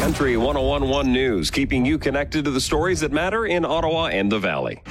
Country 101.1 News, keeping you connected to the stories that matter in Ottawa and the Valley.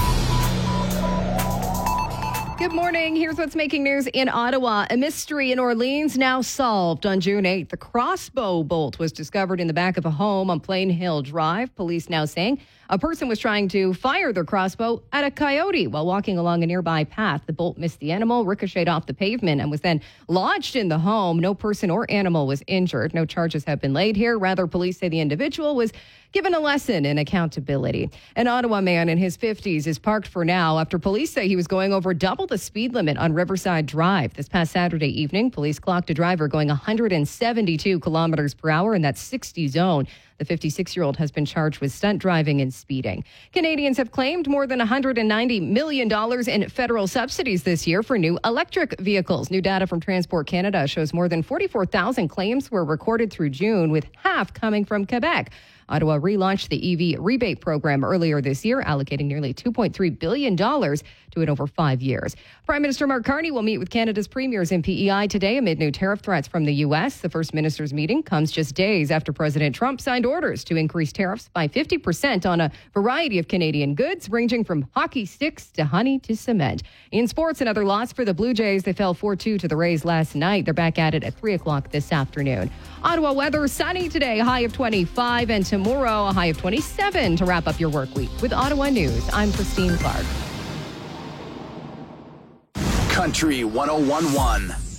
Good morning. Here's what's making news in Ottawa. A mystery in Orleans now solved. On June 8th, the crossbow bolt was discovered in the back of a home on Plain Hill Drive. Police now saying a person was trying to fire their crossbow at a coyote while walking along a nearby path. The bolt missed the animal, ricocheted off the pavement, and was then lodged in the home. No person or animal was injured. No charges have been laid here. Rather, police say the individual was given a lesson in accountability. An Ottawa man in his 50s is parked for now after police say he was going over double the speed limit on Riverside Drive. This past Saturday evening, police clocked a driver going 172 kilometers per hour in that 60 zone. The 56-year-old has been charged with stunt driving and speeding. Canadians have claimed more than $190 million in federal subsidies this year for new electric vehicles. New data from Transport Canada shows more than 44,000 claims were recorded through June, with half coming from Quebec. Ottawa relaunched the EV rebate program earlier this year, allocating nearly $2.3 billion to it over 5 years. Prime Minister Mark Carney will meet with Canada's premiers in PEI today amid new tariff threats from the U.S. The First Minister's meeting comes just days after President Trump signed orders to increase tariffs by 50% on a variety of Canadian goods, ranging from hockey sticks to honey to cement. In sports, another loss for the Blue Jays. They fell 4-2 to the Rays last night. They're back at it at 3 o'clock this afternoon. Ottawa weather, sunny today, high of 25, and tomorrow a high of 27 to wrap up your work week. With Ottawa News, I'm Christine Clark. Country 101.1.